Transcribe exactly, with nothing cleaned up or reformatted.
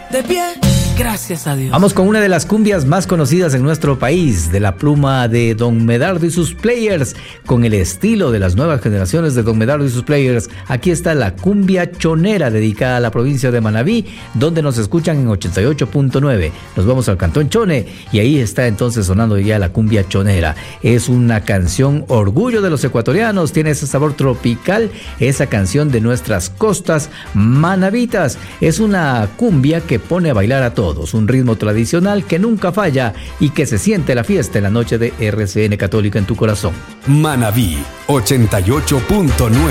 de pie, gracias a Dios. Vamos con una de las cumbias más conocidas en nuestro país, de la pluma de Don Medardo y sus Players, con el estilo de las nuevas generaciones de Don Medardo y sus Players. Aquí está la cumbia chonera, dedicada a la provincia de Manabí, donde nos escuchan en ochenta y ocho punto nueve. Nos vamos al Cantón Chone y ahí está entonces sonando ya la cumbia chonera. Es una canción orgullo de los ecuatorianos, tiene ese sabor tropical, esa canción de nuestras costas manabitas. Es una cumbia que pone a bailar a todos, un ritmo tradicional que nunca falla y que se siente la fiesta en la noche de R C N Católica en tu corazón. Manabí ochenta y ocho punto nueve.